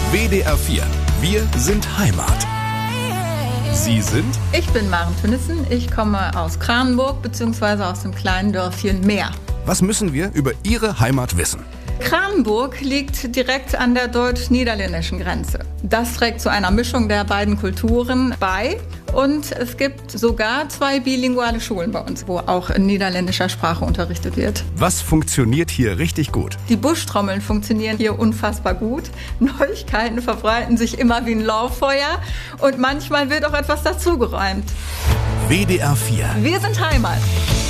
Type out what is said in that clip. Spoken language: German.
WDR 4. Wir sind Heimat. Sie sind? Ich bin Maren Tönnissen. Ich komme aus Kranenburg bzw. aus dem kleinen Dörfchen Meer. Was müssen wir über Ihre Heimat wissen? Kranenburg liegt direkt an der deutsch-niederländischen Grenze. Das trägt zu einer Mischung der beiden Kulturen bei. Und es gibt sogar 2 bilinguale Schulen bei uns, wo auch in niederländischer Sprache unterrichtet wird. Was funktioniert hier richtig gut? Die Buschtrommeln funktionieren hier unfassbar gut. Neuigkeiten verbreiten sich immer wie ein Lauffeuer. Und manchmal wird auch etwas dazugeräumt. WDR 4. Wir sind Heimat.